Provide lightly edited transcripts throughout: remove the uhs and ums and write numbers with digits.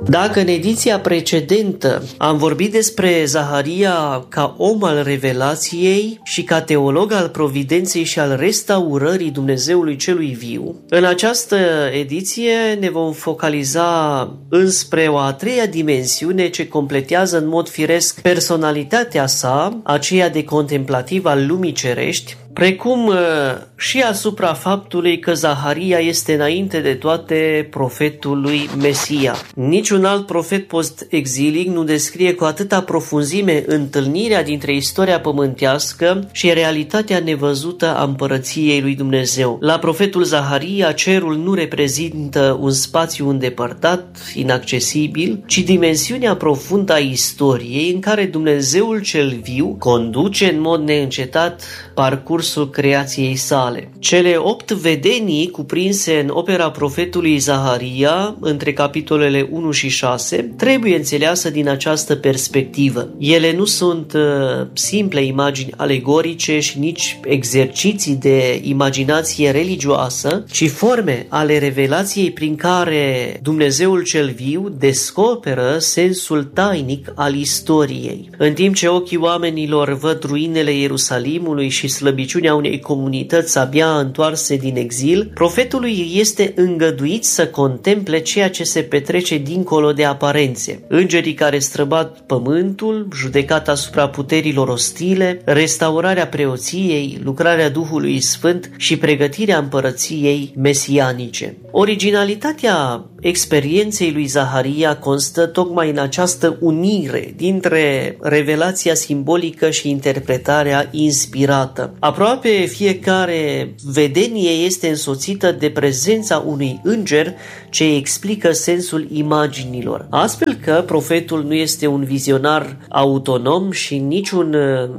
Dacă în ediția precedentă am vorbit despre Zaharia ca om al revelației și ca teolog al providenței și al restaurării Dumnezeului celui viu, în această ediție ne vom focaliza înspre o a treia dimensiune ce completează în mod firesc personalitatea sa, aceea de contemplativ al lumii cerești, precum și asupra faptului că Zaharia este înainte de toate profetul lui Mesia. Niciun alt profet post-exilic nu descrie cu atâta profunzime întâlnirea dintre istoria pământească și realitatea nevăzută a împărăției lui Dumnezeu. La profetul Zaharia, cerul nu reprezintă un spațiu îndepărtat, inaccesibil, ci dimensiunea profundă a istoriei în care Dumnezeul cel viu conduce în mod neîncetat parcursul creației sale. Cele 8 vedenii cuprinse în opera profetului Zaharia, între capitolele 1 și 6, trebuie înțeleasă din această perspectivă. Ele nu sunt simple imagini alegorice și nici exerciții de imaginație religioasă, ci forme ale revelației prin care Dumnezeul cel viu descoperă sensul tainic al istoriei. În timp ce ochii oamenilor văd ruinele Ierusalimului și slăbiciunea unei comunități abia întoarse din exil, profetului este îngăduit să contemple ceea ce se petrece dincolo de aparențe. Îngerii care străbat pământul, judecata asupra puterilor ostile, restaurarea preoției, lucrarea Duhului Sfânt și pregătirea împărăției mesianice. Originalitatea experienței lui Zaharia constă tocmai în această unire dintre revelația simbolică și interpretarea inspirată. Aproape fiecare vedenie este însoțită de prezența unui înger ce explică sensul imaginilor. Astfel că profetul nu este un vizionar autonom și niciun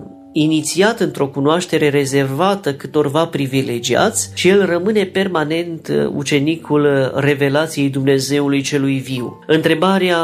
inițiat într-o cunoaștere rezervată câtorva privilegiați, ci el rămâne permanent ucenicul revelației Dumnezeului celui viu. Întrebarea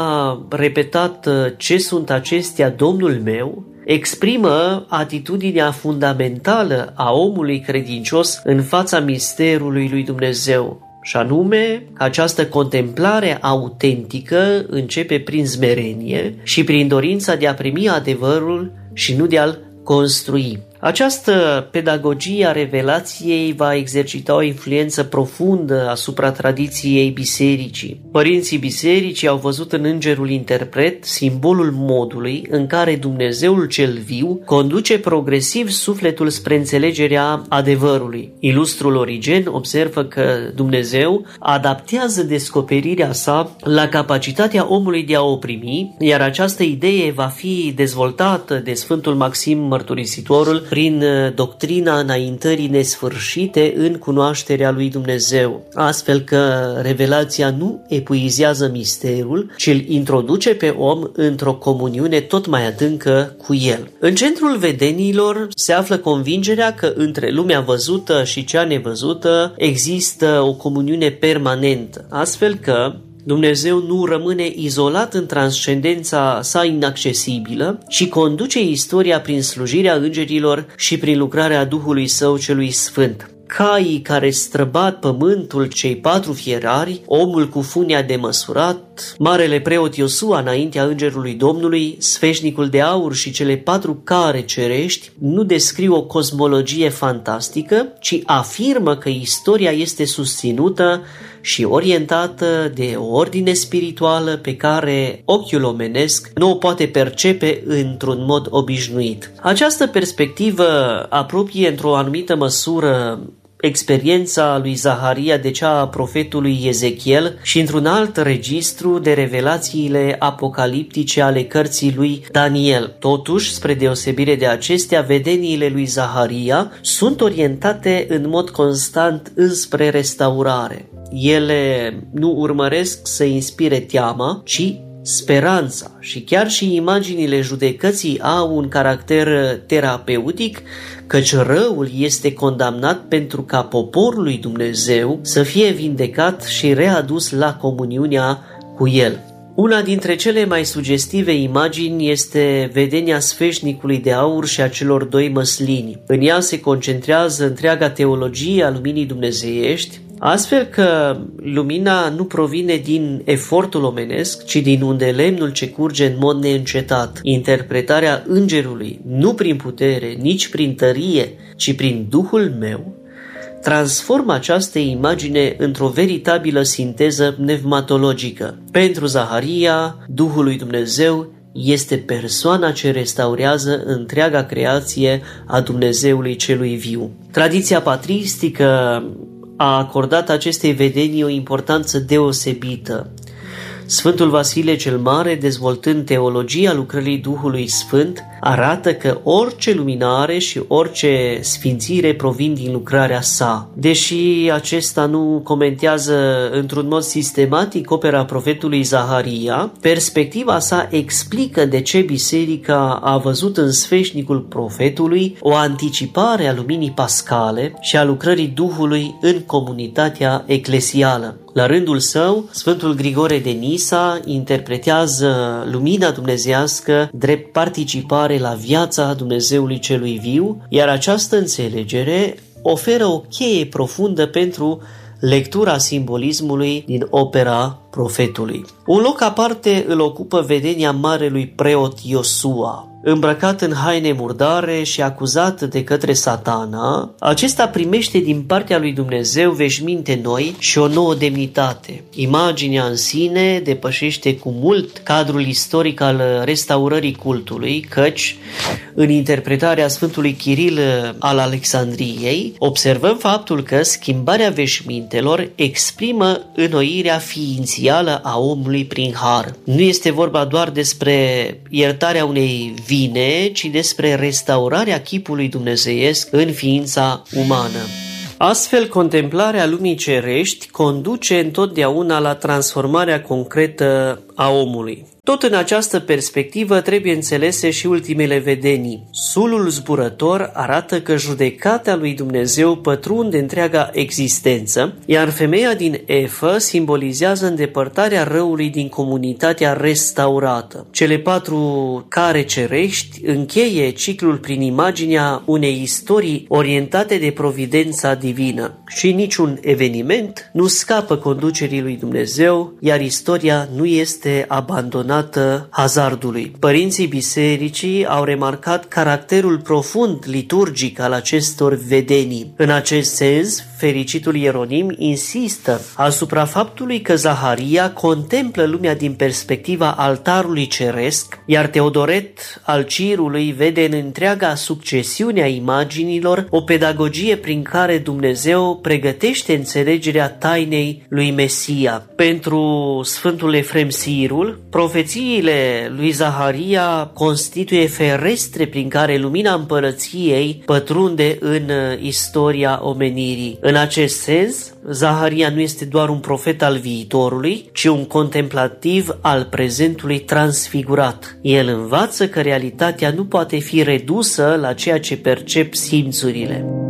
repetată, ce sunt acestea, Domnul meu, exprimă atitudinea fundamentală a omului credincios în fața misterului lui Dumnezeu. Și anume, această contemplare autentică începe prin smerenie și prin dorința de a primi adevărul și nu de a-l construi. Această pedagogie a revelației va exercita o influență profundă asupra tradiției bisericii. Părinții bisericii au văzut în îngerul interpret simbolul modului în care Dumnezeul cel viu conduce progresiv sufletul spre înțelegerea adevărului. Ilustrul Origen observă că Dumnezeu adaptează descoperirea sa la capacitatea omului de a o primi, iar această idee va fi dezvoltată de Sfântul Maxim Mărturisitorul prin doctrina înaintării nesfârșite în cunoașterea lui Dumnezeu, astfel că revelația nu epuizează misterul, ci îl introduce pe om într-o comuniune tot mai adâncă cu el. În centrul vedeniilor se află convingerea că între lumea văzută și cea nevăzută există o comuniune permanentă, astfel că Dumnezeu nu rămâne izolat în transcendența sa inaccesibilă, ci conduce istoria prin slujirea îngerilor și prin lucrarea Duhului Său celui Sfânt. Caii care străbat pământul, cei 4 fierari, omul cu funia de măsurat, marele preot Iosua înaintea îngerului Domnului, sfeșnicul de aur și cele 4 care cerești nu descriu o cosmologie fantastică, ci afirmă că istoria este susținută și orientată de o ordine spirituală pe care ochiul omenesc nu o poate percepe într-un mod obișnuit. Această perspectivă apropie într-o anumită măsură experiența lui Zaharia de cea a profetului Ezechiel și într-un alt registru de revelațiile apocaliptice ale cărții lui Daniel. Totuși, spre deosebire de acestea, vedeniile lui Zaharia sunt orientate în mod constant înspre restaurare. Ele nu urmăresc să inspire teama, ci speranța, și chiar și imaginile judecății au un caracter terapeutic, căci răul este condamnat pentru ca poporul lui Dumnezeu să fie vindecat și readus la comuniunea cu el. Una dintre cele mai sugestive imagini este vedenia sfeșnicului de aur și a celor 2 măslini. În ea se concentrează întreaga teologie a luminii dumnezeiești, Astfel că lumina nu provine din efortul omenesc, ci din unde lemnul ce curge în mod neîncetat. Interpretarea îngerului, nu prin putere, nici prin tărie, ci prin Duhul meu, transformă această imagine într-o veritabilă sinteză pneumatologică. Pentru Zaharia, Duhul lui Dumnezeu este persoana ce restaurează întreaga creație a Dumnezeului celui viu. Tradiția patristică a acordat acestei vedenii o importanță deosebită. Sfântul Vasile cel Mare, dezvoltând teologia lucrării Duhului Sfânt, arată că orice luminare și orice sfințire provin din lucrarea sa. Deși acesta nu comentează într-un mod sistematic opera profetului Zaharia, perspectiva sa explică de ce biserica a văzut în sfeșnicul profetului o anticipare a luminii pascale și a lucrării Duhului în comunitatea eclesială. La rândul său, Sfântul Grigore de Nisa interpretează lumina dumnezeiască drept participare la viața Dumnezeului celui viu, iar această înțelegere oferă o cheie profundă pentru lectura simbolismului din opera profetului. Un loc aparte îl ocupă vedenia marelui preot Iosua. Îmbrăcat în haine murdare și acuzat de către Satana, acesta primește din partea lui Dumnezeu veșminte noi și o nouă demnitate. Imaginea în sine depășește cu mult cadrul istoric al restaurării cultului, căci, în interpretarea Sfântului Chiril al Alexandriei, observăm faptul că schimbarea veșmintelor exprimă înnoirea ființială a omului prin har. Nu este vorba doar despre iertarea unei vine, ci despre restaurarea chipului dumnezeiesc în ființa umană. Astfel, contemplarea lumii cerești conduce întotdeauna la transformarea concretă a omului. Tot în această perspectivă trebuie înțelese și ultimele vedenii. Sulul zburător arată că judecata lui Dumnezeu pătrunde întreaga existență, iar femeia din Efă simbolizează îndepărtarea răului din comunitatea restaurată. Cele 4 care cerești încheie ciclul prin imaginea unei istorii orientate de providența divină. Și niciun eveniment nu scapă conducerii lui Dumnezeu, iar istoria nu este abandonată hazardului. Părinții bisericii au remarcat caracterul profund liturgic al acestor vedenii. În acest sens, fericitul Ieronim insistă asupra faptului că Zaharia contemplă lumea din perspectiva altarului ceresc, iar Teodoret al Cirului vede în întreaga succesiune a imaginilor o pedagogie prin care Dumnezeu pregătește înțelegerea tainei lui Mesia. Pentru Sfântul Efrem Sirul, profețiile lui Zaharia constituie ferestre prin care lumina împărăției pătrunde în istoria omenirii. În acest sens, Zaharia nu este doar un profet al viitorului, ci un contemplativ al prezentului transfigurat. El învață că realitatea nu poate fi redusă la ceea ce percep simțurile.